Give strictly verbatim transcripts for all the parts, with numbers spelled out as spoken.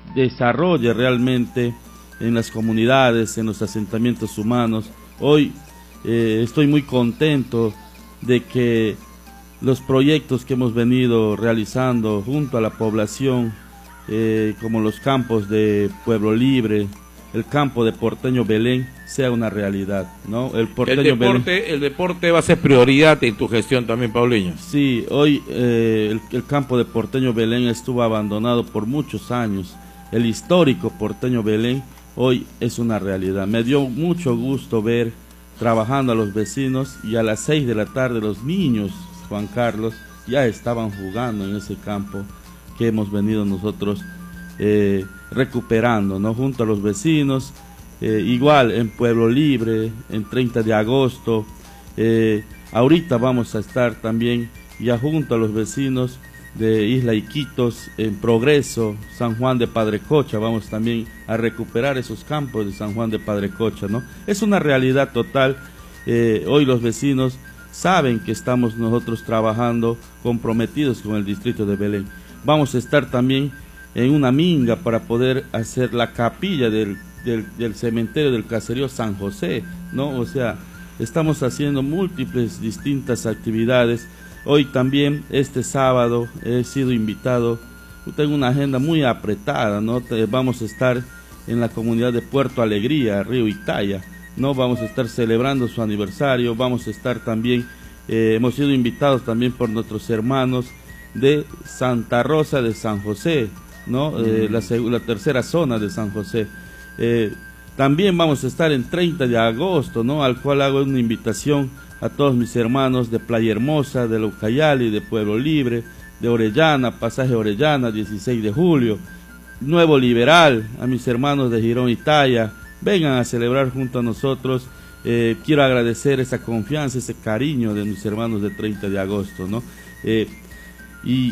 desarrolle realmente en las comunidades, en los asentamientos humanos. Hoy eh, estoy muy contento de que los proyectos que hemos venido realizando junto a la población, eh, como los campos de Pueblo Libre, el campo de Porteño Belén, sea una realidad, ¿no? El, Porteño el, deporte, Belén, el deporte va a ser prioridad en tu gestión también, Paulinho. Sí, hoy eh, el, el campo de Porteño Belén estuvo abandonado por muchos años. El histórico Porteño Belén hoy es una realidad. Me dio mucho gusto ver trabajando a los vecinos, y a las seis de la tarde los niños, Juan Carlos, ya estaban jugando en ese campo que hemos venido nosotros eh, recuperando, ¿no? Junto a los vecinos, eh, igual en Pueblo Libre, en treinta de agosto, eh, ahorita vamos a estar también ya junto a los vecinos de Isla Iquitos, en Progreso, San Juan de Padrecocha, vamos también a recuperar esos campos de San Juan de Padrecocha, ¿no? Es una realidad total. Eh, hoy los vecinos saben que estamos nosotros trabajando comprometidos con el distrito de Belén. Vamos a estar también en una minga para poder hacer la capilla del, del, del cementerio del caserío San José, ¿no? O sea, estamos haciendo múltiples distintas actividades. Hoy también, este sábado, he sido invitado, tengo una agenda muy apretada, ¿no? Vamos a estar en la comunidad de Puerto Alegría, Río Itaia, ¿no? Vamos a estar celebrando su aniversario, vamos a estar también, eh, hemos sido invitados también por nuestros hermanos de Santa Rosa de San José, ¿no? Mm. Eh, la, la tercera zona de San José. Eh, también vamos a estar en treinta de agosto, ¿no? Al cual hago una invitación a todos mis hermanos de Playa Hermosa, de Laucayali, de Pueblo Libre, de Orellana, Pasaje Orellana, dieciséis de julio, Nuevo Liberal, a mis hermanos de Girón Itaia, vengan a celebrar junto a nosotros. Eh, quiero agradecer esa confianza, ese cariño de mis hermanos de treinta de agosto, ¿no? Eh, y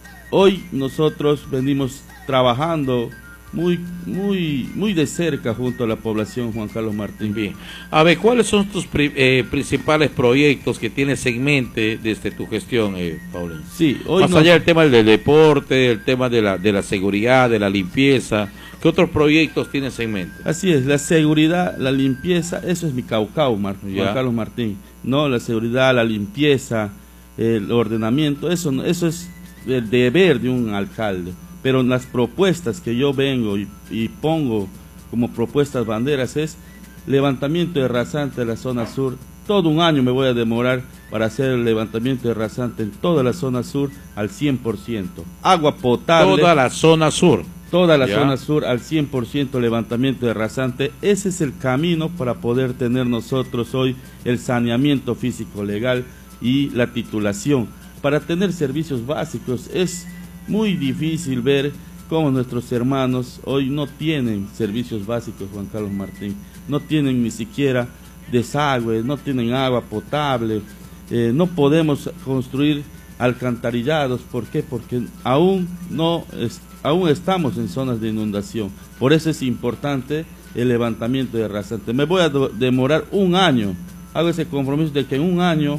hoy nosotros venimos trabajando muy muy muy de cerca junto a la población, Juan Carlos Martín. Bien. A ver, ¿cuáles son tus eh, principales proyectos que tienes en mente desde tu gestión, eh, Paulinho? Sí, hoy más nos... allá del tema del deporte, el tema de la, de la seguridad, de la limpieza, ¿qué otros proyectos tienes en mente? Así es, la seguridad, la limpieza, eso es mi caucao, Mar Juan Carlos Martín. No, la seguridad, la limpieza, el ordenamiento, eso, eso es el deber de un alcalde. Pero las propuestas que yo vengo y, y pongo como propuestas banderas es levantamiento de rasante de la zona sur. Todo un año me voy a demorar para hacer el levantamiento de rasante en toda la zona sur al cien por ciento. Agua potable. Toda la zona sur. Toda la ¿Ya? zona sur al cien por ciento levantamiento de rasante. Ese es el camino para poder tener nosotros hoy el saneamiento físico legal y la titulación. Para tener servicios básicos es muy difícil ver cómo nuestros hermanos hoy no tienen servicios básicos, Juan Carlos Martín. No tienen ni siquiera desagüe, no tienen agua potable, eh, no podemos construir alcantarillados. ¿Por qué? Porque aún, no es, aún estamos en zonas de inundación. Por eso es importante el levantamiento de rasante. Me voy a demorar un año, hago ese compromiso de que en un año,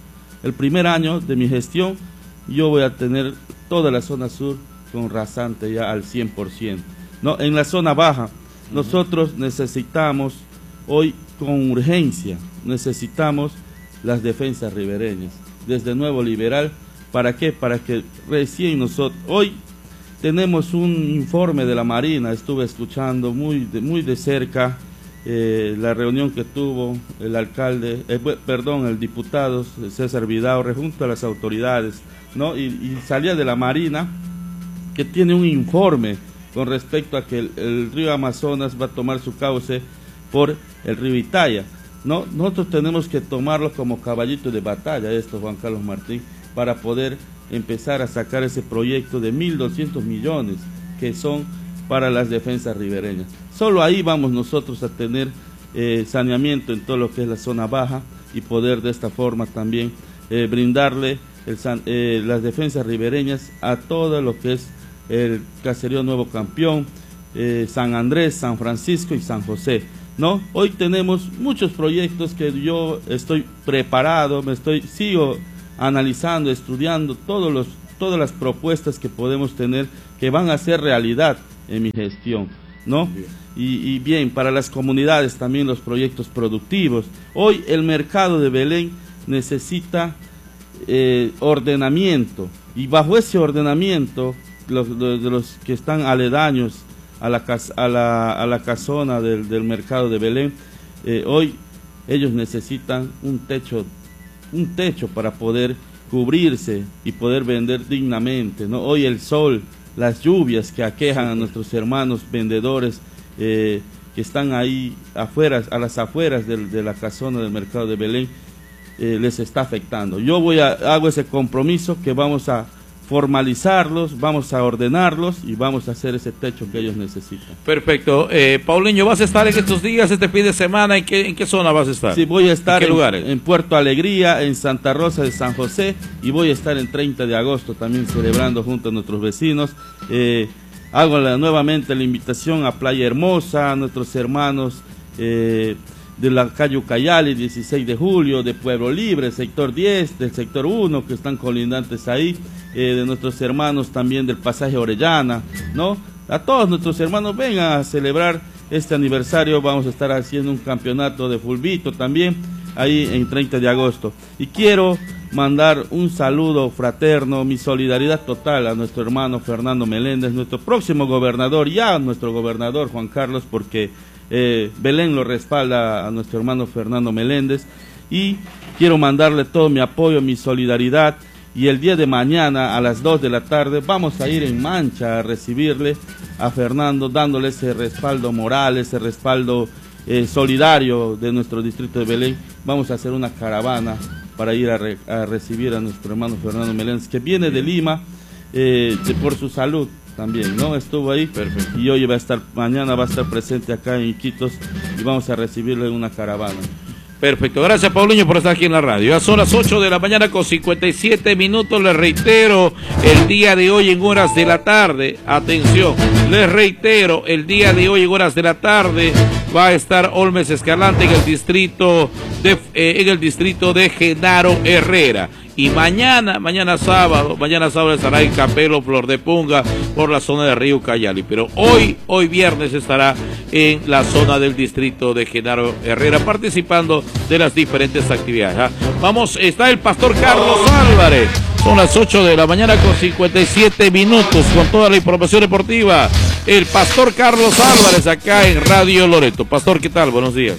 el primer año de mi gestión, yo voy a tener toda la zona sur con rasante ya al cien por ciento. No, en la zona baja, nosotros necesitamos hoy con urgencia, necesitamos las defensas ribereñas, desde Nuevo Liberal. ¿Para qué? Para que recién nosotros, hoy tenemos un informe de la Marina, estuve escuchando muy de, muy de cerca eh, la reunión que tuvo el alcalde, eh, perdón, el diputado César Vidaurre junto a las autoridades, ¿no? Y, y salía de la Marina que tiene un informe con respecto a que el, el río Amazonas va a tomar su cauce por el río Itaia, ¿no? Nosotros tenemos que tomarlo como caballito de batalla, esto, Juan Carlos Martín, para poder empezar a sacar ese proyecto de mil doscientos millones que son para las defensas ribereñas. Solo ahí vamos nosotros a tener eh, saneamiento en todo lo que es la zona baja y poder de esta forma también eh, brindarle el, eh, las defensas ribereñas a todo lo que es el caserío Nuevo Campeón, eh, San Andrés, San Francisco y San José, ¿no? Hoy tenemos muchos proyectos que yo estoy preparado, me estoy sigo analizando, estudiando todos los, todas las propuestas que podemos tener que van a ser realidad en mi gestión, ¿no? Y, y bien, para las comunidades también los proyectos productivos. Hoy el mercado de Belén necesita eh, ordenamiento, y bajo ese ordenamiento, los, los, los que están aledaños a la, a la, a la casona del, del mercado de Belén, eh, hoy ellos necesitan un techo, un techo para poder cubrirse y poder vender dignamente, ¿no? Hoy el sol, las lluvias que aquejan a nuestros hermanos vendedores eh, que están ahí afuera, a las afueras de, de la casona del mercado de Belén, eh, les está afectando. Yo voy a, hago ese compromiso que vamos a formalizarlos, vamos a ordenarlos y vamos a hacer ese techo que ellos necesitan. Perfecto. Eh, Paulinho, ¿vas a estar en estos días, este fin de semana? ¿En qué, en qué zona vas a estar? Sí, voy a estar ¿En qué en, lugares? en Puerto Alegría, en Santa Rosa de San José, y voy a estar en treinta de agosto también celebrando junto a nuestros vecinos. Eh, hago la, nuevamente la invitación a Playa Hermosa, a nuestros hermanos eh, de la calle Ucayali, dieciséis de julio, de Pueblo Libre, sector diez, del sector uno, que están colindantes ahí, eh, de nuestros hermanos también del pasaje Orellana, ¿no? A todos nuestros hermanos vengan a celebrar este aniversario. Vamos a estar haciendo un campeonato de fulbito también, ahí en treinta de agosto. Y quiero mandar un saludo fraterno, mi solidaridad total a nuestro hermano Fernando Meléndez, nuestro próximo gobernador, ya nuestro gobernador Juan Carlos, porque Eh, Belén lo respalda a nuestro hermano Fernando Meléndez, y quiero mandarle todo mi apoyo, mi solidaridad, y el día de mañana a las dos de la tarde vamos a ir en Mancha a recibirle a Fernando, dándole ese respaldo moral, ese respaldo eh, solidario de nuestro distrito de Belén. Vamos a hacer una caravana para ir a, re, a recibir a nuestro hermano Fernando Meléndez, que viene de Lima eh, de, por su salud también, ¿no? Estuvo ahí. Perfecto. Y hoy va a estar, mañana va a estar presente acá en Iquitos, y vamos a recibirle en una caravana. Perfecto, gracias Paulinho por estar aquí en la radio. Ya son las ocho de la mañana con cincuenta y siete minutos, les reitero, el día de hoy en horas de la tarde, atención, les reitero, el día de hoy en horas de la tarde va a estar Olmes Escalante en el distrito de, eh, en el distrito de Genaro Herrera. Y mañana, mañana sábado, mañana sábado estará en Capelo, Flor de Punga, por la zona de Río Ucayali. Pero hoy, hoy viernes estará en la zona del distrito de Genaro Herrera, participando de las diferentes actividades. ¿Ah? Vamos, está el pastor Carlos Álvarez. Son las ocho de la mañana con cincuenta y siete minutos, con toda la información deportiva. El pastor Carlos Álvarez acá en Radio Loreto. Pastor, ¿qué tal? Buenos días.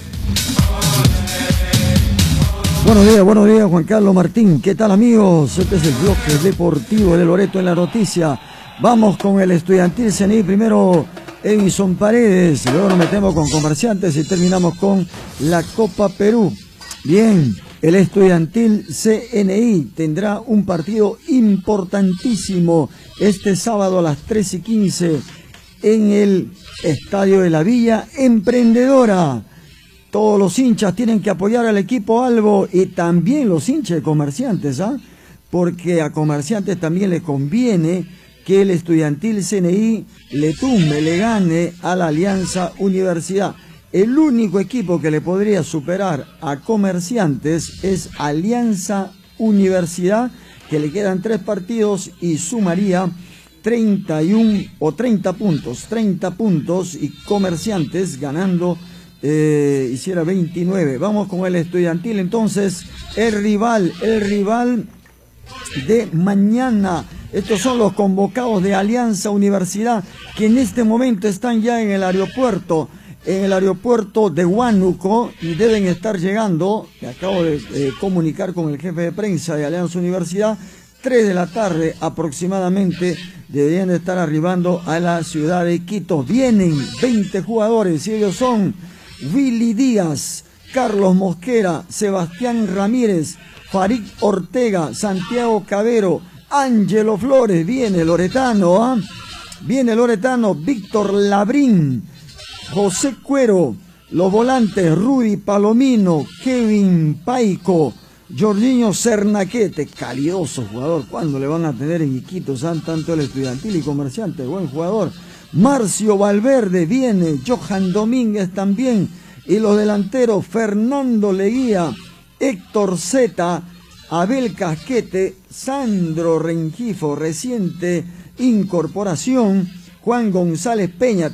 Buenos días, buenos días, Juan Carlos Martín. ¿Qué tal, amigos? Este es el bloque deportivo de Loreto en la noticia. Vamos con el Estudiantil C N I. Primero, Edison Paredes. Luego nos metemos con Comerciantes y terminamos con la Copa Perú. Bien, el Estudiantil C N I tendrá un partido importantísimo este sábado a las tres y quince en el Estadio de la Villa Emprendedora. Todos los hinchas tienen que apoyar al equipo Albo, y también los hinchas de Comerciantes, ¿ah? Porque a Comerciantes también le conviene que el Estudiantil C N I le tumbe, le gane a la Alianza Universidad. El único equipo que le podría superar a Comerciantes es Alianza Universidad, que le quedan tres partidos y sumaría treinta y uno o treinta puntos, treinta puntos, y Comerciantes ganando Eh, hiciera veintinueve. Vamos con el Estudiantil entonces, el rival, el rival de mañana. Estos son los convocados de Alianza Universidad, que en este momento están ya en el aeropuerto, en el aeropuerto de Huánuco, y deben estar llegando, me acabo de eh, comunicar con el jefe de prensa de Alianza Universidad, tres de la tarde aproximadamente, deberían de estar arribando a la ciudad de Quito. Vienen veinte jugadores, y ellos son Willy Díaz, Carlos Mosquera, Sebastián Ramírez, Farid Ortega, Santiago Cabero, Ángelo Flores, viene Loretano, ¿ah? Viene Loretano, Víctor Labrín, José Cuero, los volantes Rudy Palomino, Kevin Paico, Jorginho Cernaquete, calidoso jugador. ¿Cuándo le van a tener en Iquitos, ¿ah? Tanto el Estudiantil y Comerciante, buen jugador. Marcio Valverde viene, Johan Domínguez también, y los delanteros Fernando Leguía, Héctor Zeta, Abel Casquete, Sandro Rengifo, reciente incorporación, Juan González Peña.